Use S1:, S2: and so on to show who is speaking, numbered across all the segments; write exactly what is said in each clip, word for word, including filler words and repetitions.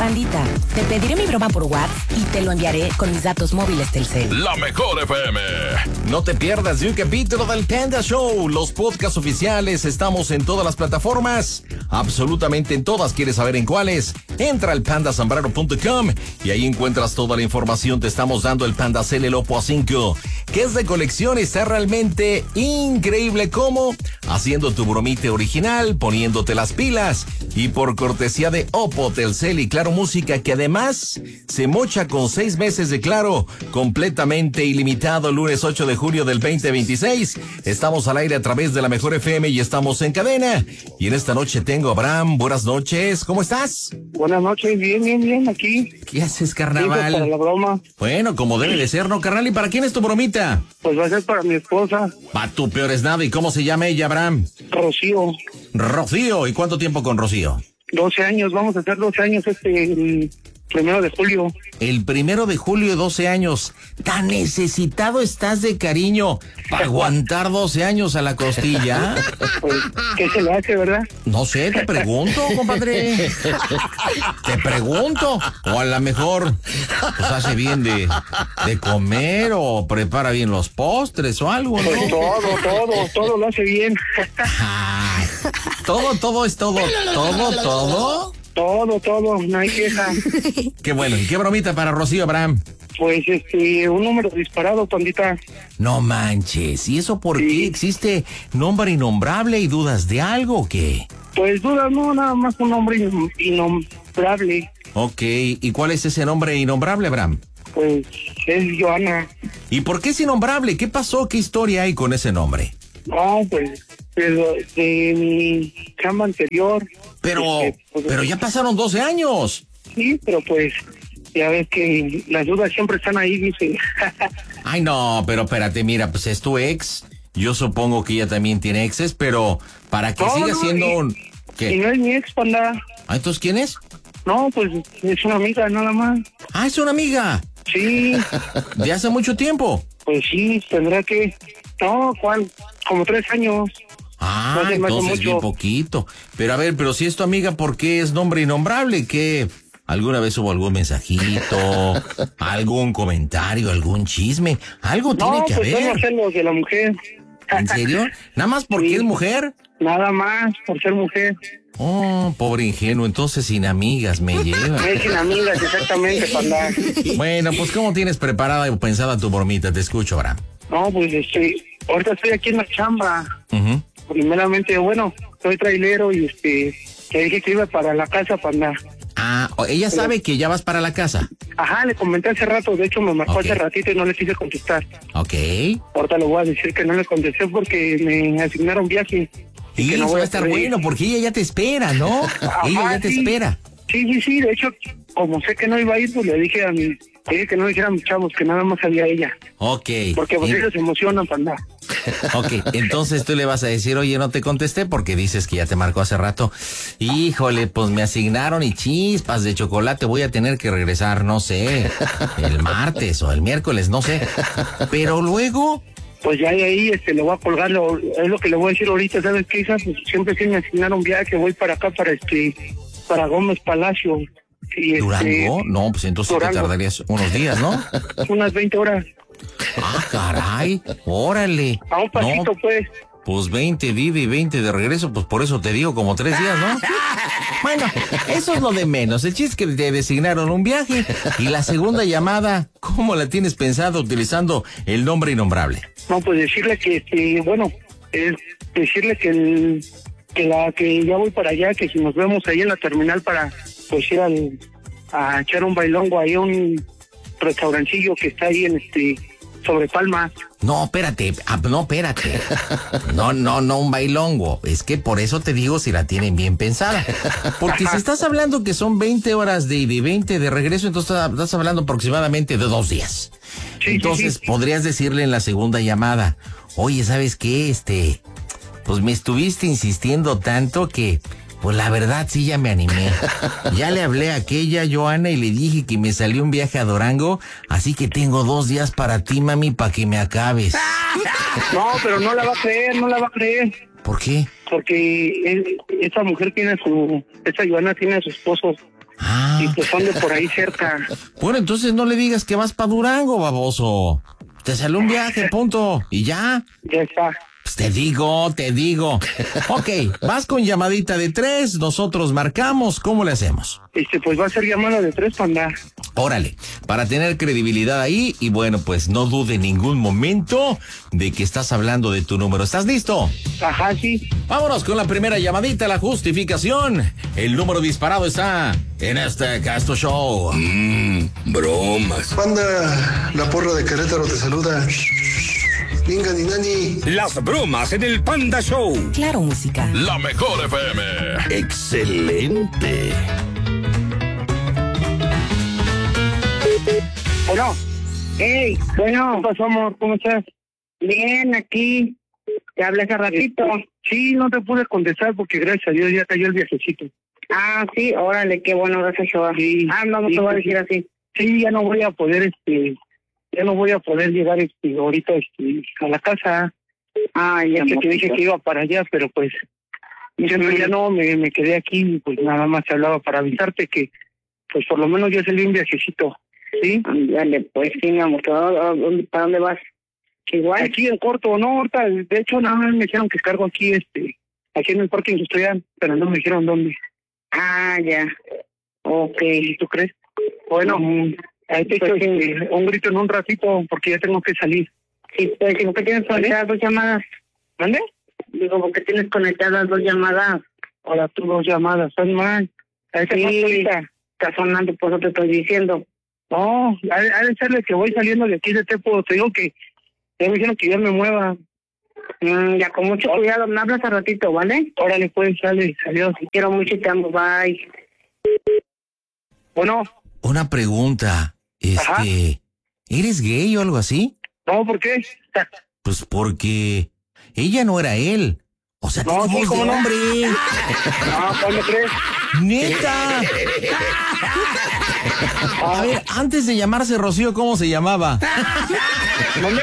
S1: Pandita, te pediré mi broma por WhatsApp y te lo enviaré con mis datos móviles Telcel.
S2: La mejor F M. No te pierdas de un capítulo del Panda Show. Los podcasts oficiales, estamos en todas las plataformas. Absolutamente en todas. ¿Quieres saber en cuáles? Entra al panda zambrano punto com y ahí encuentras toda la información. Te estamos dando el Panda Cell, el Oppo A cinco, que es de colección. Está realmente increíble. ¿Cómo? Haciendo tu bromita original, poniéndote las pilas. Y por cortesía de Oppo, Telcel y Claro Música, que además se mocha con seis meses de Claro, completamente ilimitado. Lunes ocho de julio del veinte veintiséis. Estamos al aire a través de la mejor F M y estamos en cadena. Y en esta noche tengo a Abraham. Buenas noches, ¿cómo estás?
S3: Buenas noches, bien, bien, bien, aquí.
S2: ¿Qué haces, carnaval?
S3: Para la broma.
S2: Bueno, como debe de ser, ¿no, carnal? ¿Y para quién es tu bromita?
S3: Pues va a ser para mi esposa.
S2: Va, tú peor es nada. ¿Y cómo se llama ella, Abraham?
S3: Rocío.
S2: Rocío. ¿Y cuánto tiempo con Rocío?
S3: doce años, vamos a hacer doce años este el primero de julio.
S2: El primero de julio, doce años. Tan necesitado estás de cariño para aguantar doce años a la costilla.
S3: Pues, ¿qué se le hace, verdad?
S2: No sé, te pregunto, compadre. Te pregunto. O a lo mejor pues hace bien de, de comer o prepara bien los postres o algo, ¿no?
S3: Pues todo, todo, todo lo hace bien.
S2: Ay, todo, todo es todo. Todo, todo.
S3: Todo, todo, no hay queja.
S2: Qué bueno. ¿Y qué bromita para Rocío, Abraham?
S3: Pues, este, un número disparado, pandita.
S2: No manches. ¿Y eso por
S3: Sí.
S2: qué? ¿Existe nombre innombrable y dudas de algo o qué?
S3: Pues duda, no, nada más un nombre in- innombrable.
S2: Ok. ¿Y cuál es ese nombre innombrable, Abraham?
S3: Pues es Joana.
S2: ¿Y por qué es innombrable? ¿Qué pasó? ¿Qué historia hay con ese nombre?
S3: No, pues, de, de mi chamba anterior.
S2: Pero,
S3: Este, pues,
S2: pero ya pasaron doce años.
S3: Sí, pero pues, ya ves que las dudas siempre están ahí, dice.
S2: Ay, no, pero espérate, mira, pues es tu ex. Yo supongo que ella también tiene exes, pero para que
S3: No,
S2: siga
S3: no,
S2: siendo
S3: y-
S2: un...
S3: Y
S2: ¿Qué?
S3: no es mi ex, panda.
S2: Ah, ¿entonces quién es?
S3: No, pues es una amiga, nada más.
S2: Ah, es una amiga.
S3: Sí,
S2: De hace mucho tiempo.
S3: pues sí, tendrá que... No, ¿cuál? Como tres años.
S2: Ah,
S3: No hace más
S2: entonces
S3: mucho.
S2: bien poquito. Pero a ver, pero si es tu amiga, ¿por qué es nombre innombrable? ¿Qué? ¿Alguna vez hubo algún mensajito, algún comentario, algún chisme? Algo tiene
S3: No,
S2: que
S3: pues son
S2: haber.
S3: los celos de la mujer.
S2: ¿En serio? ¿Nada más porque
S3: Sí.
S2: es mujer?
S3: Nada más, por ser mujer.
S2: Oh, pobre ingenuo, entonces sin amigas me lleva.
S3: Me dicen amigas, exactamente, panda.
S2: Bueno, pues ¿cómo tienes preparada o pensada tu bromita? Te escucho, Abraham.
S3: No, pues este, ahorita estoy aquí en la chamba.
S2: Ujú.
S3: Primeramente, bueno, soy trailero y este, le dije que iba para la casa, panda.
S2: Ah, o- ella sabe que ya vas para la casa.
S3: Ajá, le comenté hace rato, de hecho me marcó
S2: Ok.
S3: hace ratito y no le quise contestar.
S2: Ok.
S3: Ahorita le voy a decir que no le contesté porque me asignaron viaje.
S2: Y
S3: que no
S2: eso
S3: voy
S2: va a
S3: a
S2: estar
S3: poder ir.
S2: bueno porque ella ya te espera, ¿no? Ella ya te
S3: sí.
S2: espera.
S3: Sí, sí, sí, de hecho, como sé que no iba a ir, pues le dije a mi, le dije que no le dijera a mis chavos, que nada más había ella.
S2: Ok.
S3: Porque pues
S2: En-
S3: ellos se emocionan, panda.
S2: Ok, entonces tú le vas a decir, oye, no te contesté porque dices que ya te marcó hace rato. Híjole, pues me asignaron y chispas de chocolate, voy a tener que regresar, no sé, el martes o el miércoles, no sé. Pero luego,
S3: Pues ya de ahí este, le voy a colgar, lo, es lo que le voy a decir ahorita, ¿sabes qué, hija? Pues siempre sí me asignaron viaje, voy para acá, para este, para Gómez Palacio. Y, este,
S2: ¿Durango? No, pues entonces te
S3: Durango.
S2: tardarías unos días, ¿no?
S3: Unas veinte horas.
S2: Ah, caray, órale.
S3: A un pasito,
S2: No,
S3: pues.
S2: pues veinte de ida y veinte de regreso, pues por eso te digo como tres días, ¿no? Bueno, eso es lo de menos. El chiste es que te designaron un viaje. Y la segunda llamada, ¿cómo la tienes pensada utilizando el nombre innombrable?
S3: No, pues decirle que, este, bueno, es decirle que el, que la, que ya voy para allá, que si nos vemos ahí en la terminal para, pues ir al, a echar un bailongo ahí a un restaurancillo que está ahí en este, sobre Palma.
S2: No, espérate, ah, no, espérate. No, no, no un bailongo. Es que por eso te digo si la tienen bien pensada. Porque si estás hablando que son veinte horas de ida y veinte de regreso, entonces estás hablando aproximadamente de dos días.
S3: Sí,
S2: Entonces
S3: sí, sí.
S2: podrías decirle en la segunda llamada, oye, ¿sabes qué? Este, pues me estuviste insistiendo tanto que, pues la verdad sí ya me animé. Ya le hablé a aquella Joana y le dije que me salió un viaje a Durango, así que tengo dos días para ti, mami, para que me acabes.
S3: No, pero no la va a creer, no la va a creer.
S2: ¿Por qué?
S3: Porque él- esa mujer tiene a su, esa Joana tiene a su esposo
S2: Ah.
S3: Y pues son de por ahí cerca.
S2: Bueno, entonces no le digas que vas para Durango, baboso. Te salió un viaje, punto. Y ya.
S3: Ya está.
S2: Pues te digo, te digo. Ok, vas con llamadita de tres, nosotros marcamos, ¿cómo le hacemos?
S3: Este, pues va a ser llamada de tres, panda.
S2: Órale, para tener credibilidad ahí y bueno, pues no dude en ningún momento de que estás hablando de tu número. ¿Estás listo?
S3: Ajá, sí.
S2: Vámonos con la primera llamadita, la justificación. El número disparado está en este Casto Show.
S4: Mmm, bromas.
S5: Panda, la porra de Querétaro te saluda. Venga, ni nani.
S4: Las bromas en el Panda Show.
S1: Claro, música.
S2: La mejor F M.
S4: Excelente.
S3: Bueno.
S6: Hey, bueno.
S3: ¿Qué pasó, amor? ¿Cómo estás?
S6: Bien, aquí. Te hablé hace ratito.
S3: Sí, no te pude contestar porque gracias a Dios ya cayó el viajecito.
S6: Ah, sí, órale, qué bueno, gracias, Shoa.
S3: Sí.
S6: Ah, no, no
S3: Sí,
S6: te voy a
S3: pues,
S6: decir así.
S3: Sí, ya no voy a poder, este, ya no voy a poder llegar, este, ahorita, este, a la casa.
S6: Ah, ya,
S3: Ya que te
S6: amorcito.
S3: dije que iba para allá, pero pues, yo no, ya no, me, me quedé aquí, pues nada más te hablaba para avisarte que, pues por lo menos ya salí un viajecito, ¿sí?
S6: Dale, pues sí, mi amor. ¿Para dónde, para dónde vas? Igual.
S3: Aquí en corto, no, ahorita, de hecho, nada más me dijeron que cargo aquí, este, aquí en el parque industrial, pero no me dijeron dónde.
S6: Ah, ya. Ok.
S3: ¿Y tú crees? Bueno, mm, ahí te
S6: Pues
S3: echo
S6: sí.
S3: este, un grito en un ratito porque ya tengo que salir.
S6: Sí, pues, ¿por qué tienes conectadas dos llamadas?
S3: ¿Dónde?
S6: Digo, ¿por qué tienes conectadas dos llamadas?
S3: Ahora tú dos llamadas, estás mal. A esa
S6: Sí,
S3: ahorita.
S6: está sonando, por eso te estoy diciendo.
S3: No, ha de, ha de serle que voy saliendo de aquí de Tepo. Te digo que ya me dijeron que ya me mueva.
S6: Mm, ya, con mucho cuidado, me hablas a ratito, ¿vale?
S3: Órale, pues, sale, adiós.
S6: Te quiero mucho y te amo, bye.
S3: Bueno,
S2: Una pregunta, este,
S3: Ajá.
S2: ¿eres gay o algo así?
S3: no, ¿por qué?
S2: Pues porque ella no era él. O sea,
S3: No,
S2: tiene
S3: sí,
S2: voz
S3: ¿cómo
S2: de
S3: no?
S2: hombre.
S3: No, ¿cuándo crees?
S2: ¡Neta! A ver, antes de llamarse Rocío, ¿cómo se llamaba?
S3: ¿Dónde?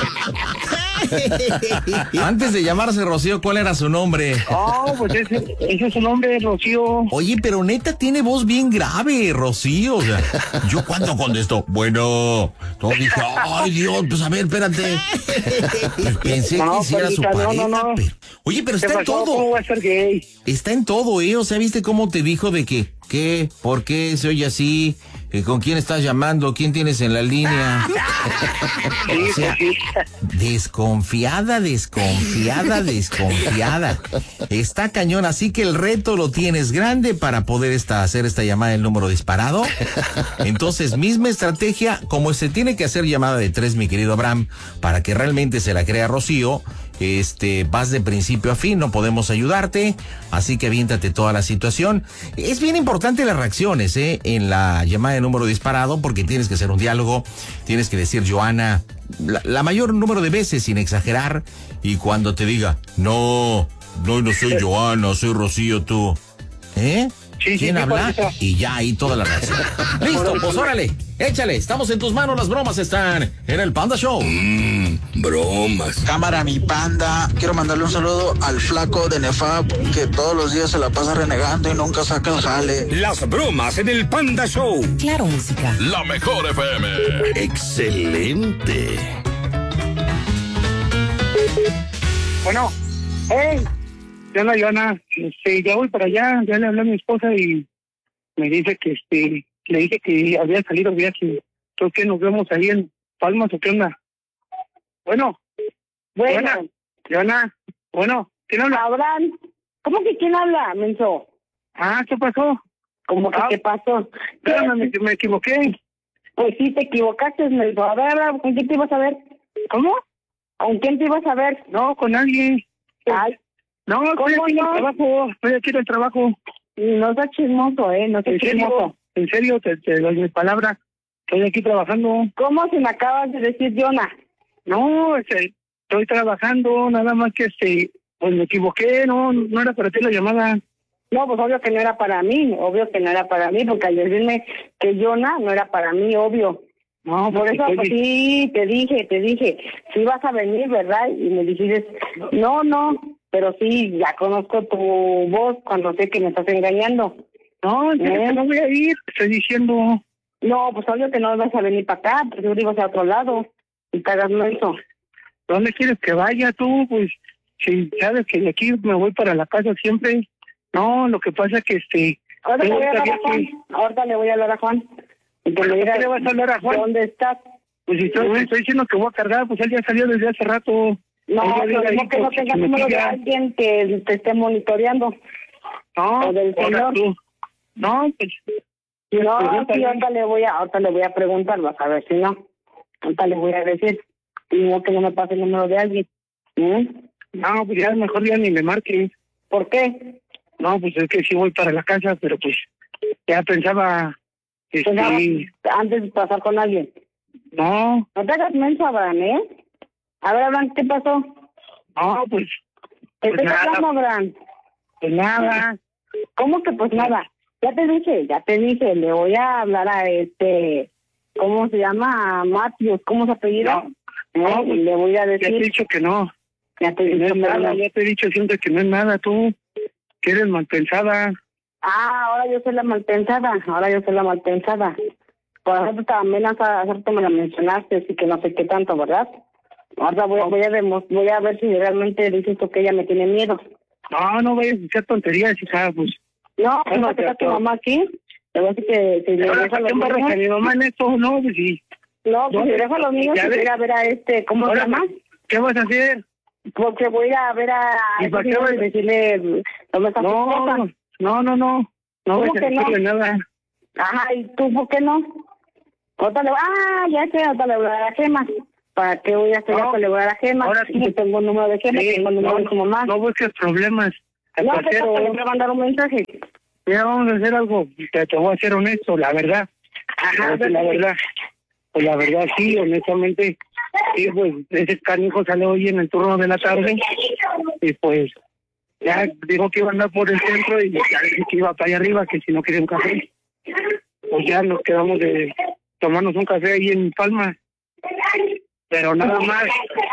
S2: Antes de llamarse Rocío, ¿cuál era su nombre?
S3: Oh, pues ese, ese es su nombre, Rocío.
S2: Oye, pero neta tiene voz bien grave, Rocío. O sea, yo cuando contesto, bueno, todo dije, ay Dios, pues a ver, espérate. Pues pensé
S3: No,
S2: que sí era su
S3: Juanita, no,
S2: pareja.
S3: no, no.
S2: Pero, oye, pero
S3: ¿Qué
S2: está en
S3: pasó? ¿Cómo
S2: todo.
S3: voy a ser gay?
S2: Está en todo, ¿eh? O sea, ¿viste cómo te dijo de que, qué, por qué se oye así? Eh, ¿Con quién estás llamando? ¿Quién tienes en la línea?
S3: Sí,
S2: O sea,
S3: pues sí.
S2: desconfiada, desconfiada, desconfiada. Está cañón, así que el reto lo tienes grande para poder esta, hacer esta llamada en número disparado. Entonces, misma estrategia, como se tiene que hacer llamada de tres, mi querido Abraham, para que realmente se la crea Rocío. Este, vas de principio a fin, no podemos ayudarte, así que aviéntate toda la situación. Es bien importante las reacciones, eh, en la llamada de número disparado, porque tienes que hacer un diálogo, tienes que decir Joana la, la mayor número de veces sin exagerar, y cuando te diga, no, no, no soy Joana, soy Rocío, tú, ¿eh?
S3: Sí, sí,
S2: ¿Quién
S3: sí,
S2: habla?
S3: Juanita.
S2: Y ya ahí toda la reacción. Listo, pues órale, échale, estamos en tus manos, las bromas están en el Panda Show.
S4: Mmm, bromas.
S7: Cámara, mi panda. Quiero mandarle un saludo al flaco de Nefab, que todos los días se la pasa renegando y nunca saca el jale.
S4: Las bromas en el Panda Show.
S1: Claro, música.
S2: La mejor F M.
S4: Excelente.
S3: Bueno, hey, ¿qué onda, Joana? Este, ya voy para allá, ya le hablé a mi esposa y me dice que, este, le dije que había salido viaje. Creo que nos vemos ahí en Palmas o qué onda. Bueno,
S6: Bueno,
S3: Joana, Joana, bueno, ¿quién habla?
S6: Abraham, ¿cómo que quién habla, menso?
S3: Ah, ¿qué pasó?
S6: ¿Cómo que
S3: Ah,
S6: qué pasó?
S3: Espérame, me, me equivoqué.
S6: Pues sí, te equivocaste, menso. A ver, Abraham, ¿con quién te ibas a ver?
S3: ¿Cómo?
S6: ¿Con quién te ibas a ver?
S3: No, con alguien.
S6: Ay,
S3: No, estoy
S6: ¿cómo
S3: aquí en el
S6: no?
S3: trabajo, estoy aquí en el trabajo.
S6: no seas chismoso, ¿eh? No seas
S3: En serio,
S6: chismoso.
S3: en serio, te, te doy mi palabra. Estoy aquí trabajando.
S6: ¿Cómo se me acabas de decir, Jonah?
S3: No, este, estoy trabajando, nada más que este, pues me equivoqué, no, no era para ti la llamada.
S6: No, pues obvio que no era para mí, obvio que no era para mí, porque al decirme que Jonah no era para mí, obvio.
S3: No,
S6: Por
S3: porque
S6: eso, pues
S3: estoy-
S6: sí, te dije, te dije, sí vas a venir, ¿verdad? Y me dijiste, no, no, pero sí, ya conozco tu voz cuando sé que me estás engañando.
S3: No, en serio
S6: ¿Eh?
S3: que no voy a ir, te estoy diciendo.
S6: No, pues obvio que no vas a venir para acá, porque seguro ibas a otro lado y te hagas eso.
S3: ¿Dónde quieres que vaya tú? Pues, si sabes que de aquí me voy para la casa siempre. No, lo que pasa es que este...
S6: Ahorita le voy a hablar a
S3: que-
S6: Juan, ahorita le voy a hablar a Juan. Y que me
S3: ¿Por
S6: diga
S3: qué le vas a hablar a Juan?
S6: ¿Dónde estás?
S3: Pues si estoy, te estoy diciendo que voy a cargar, pues él ya salió desde hace rato.
S6: No,
S3: Él ya
S6: pero
S3: vive
S6: no
S3: ahí,
S6: que no
S3: pues,
S6: tengas
S3: me
S6: número de
S3: siga.
S6: alguien que te esté monitoreando.
S3: No,
S6: o del
S3: ahora
S6: señor.
S3: tú. No, pues...
S6: No,
S3: pregúntale.
S6: sí, ahorita le voy a, ahorita le voy a preguntar, vas a ver si no. Ahorita le voy a decir. Y no que no me pase el número de alguien. ¿Eh?
S3: No, pues ya mejor ya ni me marques.
S6: ¿Por qué?
S3: No, pues es que sí voy para la casa, pero pues ya pensaba... Este,
S6: Pues nada, antes de pasar con alguien.
S3: no,
S6: No te hagas menso, Abraham, ¿eh? A ver, Abraham, ¿qué pasó?
S3: no, pues,
S6: ¿Qué
S3: Pues
S6: te
S3: nada.
S6: pasó, Abraham?
S3: pues nada.
S6: ¿Cómo que pues nada? Ya te dije, ya te dije, le voy a hablar a este, ¿cómo se llama? A Matthews, ¿cómo se apellida?
S3: No,
S6: ¿Eh?
S3: no,
S6: Y le voy a
S3: Ya te he
S6: decir,
S3: dicho que no.
S6: ya te
S3: Que no
S6: dije,
S3: es nada,
S6: perdón.
S3: ya te he dicho siempre que no es nada, tú. Que eres mal pensada.
S6: Ah, ahora yo soy la malpensada, ahora yo soy la malpensada. Por ejemplo, también hace rato me la mencionaste, así que no sé qué tanto, ¿verdad? Ahora voy, voy, a demos- voy a ver si realmente dices tú que ella me tiene miedo.
S3: No, no vayas a echar tonterías, hija, pues.
S6: No,
S3: Bueno,
S6: no, que está tu
S3: pero-
S6: mamá aquí. Le voy a decir que si le
S3: Ahora,
S6: dejo a
S3: ¿para
S6: los
S3: qué embarras a
S6: niños,
S3: mi mamá en esto? No, pues sí.
S6: no, pues
S3: ¿Dónde?
S6: si dejo a los niños
S3: Ya
S6: y
S3: ves.
S6: voy a ver a este, ¿cómo se
S3: Ahora,
S6: llama?
S3: ¿qué vas a hacer?
S6: Porque voy a ver a
S3: ¿Y
S6: esos
S3: para qué
S6: niños
S3: vas?
S6: y decirle, ¿dónde está tu esposa?
S3: No, no, no, no. No
S6: ¿Cómo
S3: voy a
S6: que no?
S3: decirle nada.
S6: Ajá, ¿y tú por qué no? Ahorita le ah, ya sé, ahorita le voy a dar a Gema. ¿Para qué voy a hacer
S3: No.
S6: ya? Le voy a dar a Gema.
S3: Ahora sí.
S6: Yo tengo el número de Gema,
S3: Sí,
S6: tengo el número
S3: no,
S6: de su mamá.
S3: no busques problemas. Al
S6: No, te
S3: tercero,
S6: le voy a mandar un mensaje.
S3: mira, vamos a hacer algo. Te, te voy a ser honesto, la verdad.
S6: Ajá,
S3: Pues la verdad. Pues la verdad, sí, honestamente. Sí, pues ese canijo sale hoy en el turno de la tarde. Y pues ya dijo que iba a andar por el centro y ya dije que iba para allá arriba, que si no quería un café. Pues ya nos quedamos de tomarnos un café ahí en Palma. Pero nada más.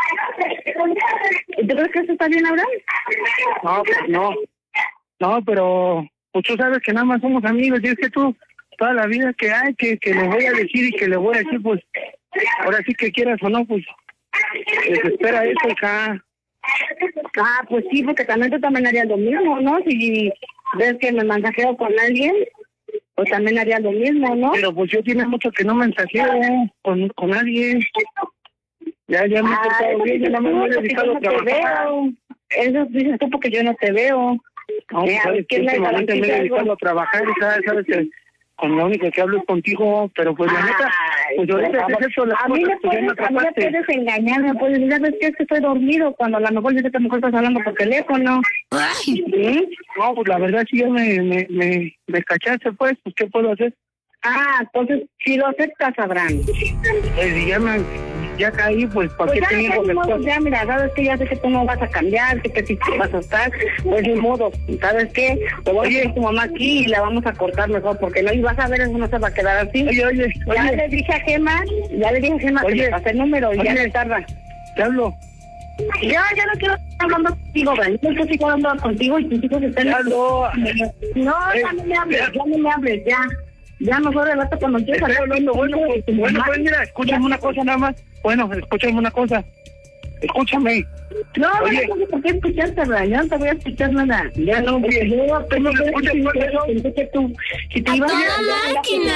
S6: ¿Y tú crees que eso está bien, Abraham?
S3: No, pues no. No, pero pues tú sabes que nada más somos amigos. Y es que tú, toda la vida que hay, que, que le voy a decir y que le voy a decir, pues, ahora sí que quieras o no, pues, desespera eso, hija.
S6: Ah, pues sí, porque también tú también harías lo mismo, ¿no? Si ves que me mensajeo con alguien, pues también harías lo mismo, ¿no?
S3: Pero pues yo tiene mucho que no mensajeo con, con nadie. Ya, ya me he
S6: Ah,
S3: portado
S6: eso
S3: bien, ya
S6: dices
S3: no me
S6: tú,
S3: voy
S6: porque
S3: dedicado
S6: yo
S3: a
S6: no te
S3: trabajar.
S6: veo. Eso dices tú porque yo no te veo.
S3: No,
S6: Eh, a
S3: sabes
S6: ver,
S3: que
S6: ¿quién me
S3: últimamente me he
S6: garantiza
S3: dedicado
S6: algo?
S3: a trabajar y sabes, sabes que con la única que hablo es contigo, pero pues la neta,
S6: Ay,
S3: pues ahorita
S6: por
S3: es
S6: favor.
S3: eso, las
S6: a mí
S3: cosas,
S6: me
S3: pues ya me
S6: puedes, a mí me
S3: atrapaste.
S6: puedes engañar, me puedes decir, ¿sabes qué? Es que estoy dormido, cuando a lo mejor dices que a lo mejor estás hablando por teléfono. ¿Sí?
S3: No, pues la verdad sí ya me, me, me, me cachaste, pues, pues ¿qué puedo hacer?
S6: Ah, entonces, si lo aceptas, Abraham.
S3: Pues si ya me, ya caí, pues ¿para
S6: Pues
S3: qué
S6: ya,
S3: te
S6: ya,
S3: digo
S6: ni modo,
S3: después?
S6: ya, mira, sabes que ya sé que tú no vas a cambiar, sé que sí te vas a estar, pues ni modo, ¿sabes qué? Te voy a ir a tu mamá aquí y la vamos a cortar mejor, porque no, y vas a ver, eso no se va a quedar así.
S3: Oye, oye,
S6: Ya
S3: oye,
S6: le dije a Gema, ya le dije a Gema que
S3: Oye,
S6: le pasé el número y ya
S3: oye.
S6: no tarda.
S3: te hablo.
S6: Ya, ya no quiero estar hablando contigo, Abraham, yo quiero seguir hablando contigo y tus hijos están...
S3: Te hablo.
S6: No,
S3: Eh,
S6: ya no me hables,
S3: ya.
S6: ya no me hables, ya. Ya mejor de rato cuando quieras
S3: Estoy
S6: hablar
S3: hablando, bueno,
S6: contigo
S3: pues,
S6: y tu
S3: bueno,
S6: mamá.
S3: pues mira, escúchame una cosa nada más. Bueno, escúchame una cosa. Escúchame.
S6: No,
S3: Oye.
S6: no sé por qué escucharte, Abraham, yo no te voy a escuchar nada. Ya no,
S3: Oye,
S6: yo apenas
S3: ¿me
S6: voy a
S3: escuchas
S6: decir
S3: cuál es eso?
S6: pensé que tú, si te
S1: ¡A
S6: ibas
S1: toda
S6: a...
S1: máquina!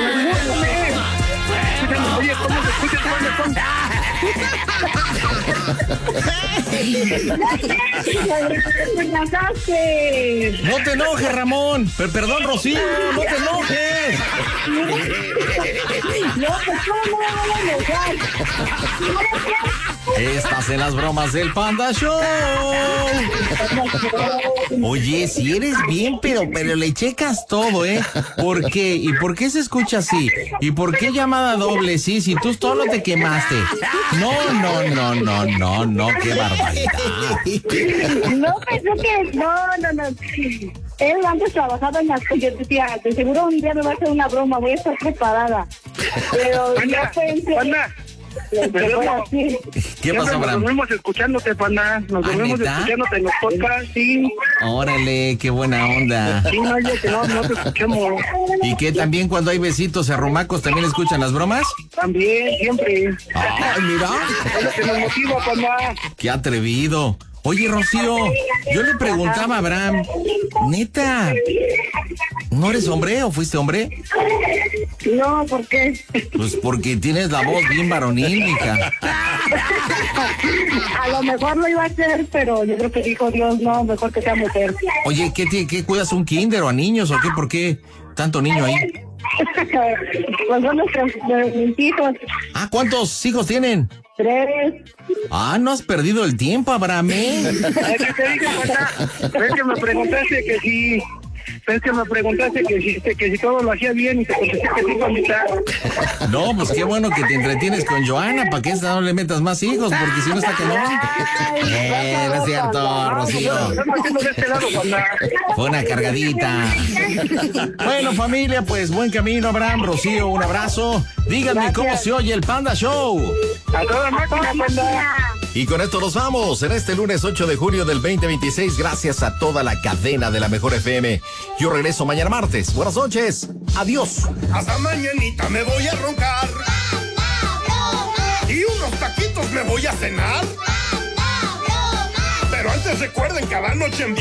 S3: Escúchame, oye, ¿cómo se escucha cuáles son?
S2: No te enojes, Ramón. Per- perdón, Rocío, no te enojes.
S6: No, pues ¿cómo no me voy a enojar?
S2: Estás en las bromas del Panda Show. Oye, si eres bien, pero, pero le checas todo, ¿eh? ¿Por qué? ¿Y por qué se escucha así? ¿Y por qué llamada doble? Sí, si tú solo te quemaste. No, no, no, no, no, no, qué barbaridad.
S6: No, pensé que... No, no, no. Él antes trabajaba en las... Yo decía, de seguro un día me va a hacer una broma, voy a estar preparada. Pero yo
S3: Panda,
S6: pensé...
S3: Panda, Pero no,
S2: ¿Qué
S3: siempre
S2: pasó,
S3: nos
S2: Abraham?
S3: dormimos escuchándote, panda. Nos
S2: ¿Ah,
S3: dormimos
S2: neta?
S3: escuchándote en los podcasts, sí.
S2: Órale, qué buena onda.
S3: Sí, no, yo que no, no te escuchamos.
S2: ¿Y qué también cuando hay besitos y arrumacos también escuchan las bromas?
S3: También, siempre.
S2: Ay, mira.
S3: Es lo que nos motiva, panda.
S2: Qué atrevido. Oye, Rocío, yo le preguntaba a Abraham, neta, ¿no eres hombre o fuiste hombre?
S6: No, ¿por qué?
S2: Pues porque tienes la voz bien varonil, hija.
S6: A lo mejor lo iba a hacer, pero yo creo que dijo Dios, no, mejor que sea mujer.
S2: Oye, ¿qué, te, qué cuidas, un kinder o a niños o qué? ¿Por qué tanto niño ahí?
S6: Pues son nuestros, de mis hijos.
S2: Ah, ¿cuántos hijos tienen?
S6: Tres.
S2: Ah, no has perdido el tiempo, Abraham, ¿eh?
S3: Es que te dije, panda. Es que me preguntaste que si... Es que me preguntaste que si, que si todo lo hacía bien y te contesté que sí, pandita.
S2: No, pues qué bueno que te entretienes con Joana, para que esta no le metas más hijos, porque si no está cañón. Eh, no es cierto, Rocío.
S3: Estamos haciendo de este lado, panda.
S2: Fue una cargadita. Bueno, familia, pues buen camino, Abraham, Rocío, un abrazo. Díganme cómo se oye el Panda Show.
S3: A toda máquina, panda.
S2: Y con esto nos vamos en este lunes ocho de julio del veinte veintiséis. Gracias a toda la cadena de la Mejor F M. Yo regreso mañana martes. Buenas noches. Adiós.
S4: Hasta mañanita me voy a roncar. Y unos taquitos me voy a cenar. Pero antes recuerden, cada noche en